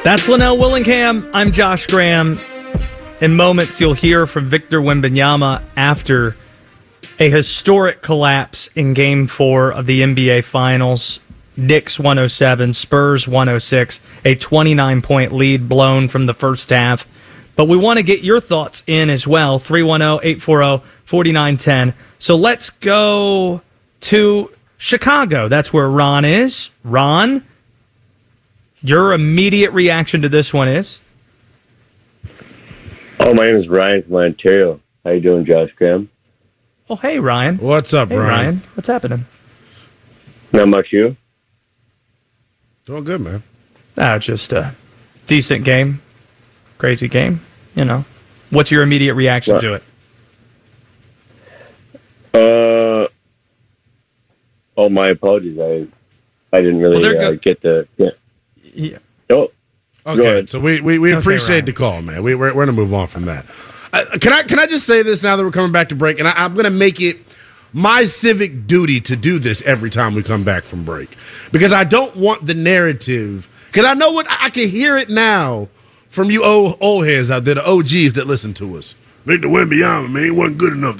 That's Linnell Willingham. I'm Josh Graham. In moments, you'll hear from Victor Wembanyama after a historic collapse in Game 4 of the NBA Finals. Knicks 107, Spurs 106, a 29-point lead blown from the first half. But we want to get your thoughts in as well, 310-840-4910. So let's go to Chicago. That's where Ron is. Ron, your immediate reaction to this one is? Oh, my name is Ryan from Ontario. How you doing, Josh Graham? Oh, hey, Ryan. What's up, Hey, Ryan. What's happening? Not much, you? Doing good, man. Just a decent game. Crazy game, you know. What's your immediate reaction to it? Oh, my apologies. I didn't really get the... Yeah. Oh, okay, so we appreciate Ryan. the call, man. We're going to move on from that. Can I just say this now that we're coming back to break? And I'm going to make it my civic duty to do this every time we come back from break. Because I don't want the narrative... Because I know what... I can hear it now from you old heads out there, the OGs that listen to us. Victor Wembanyama, man, he wasn't good enough.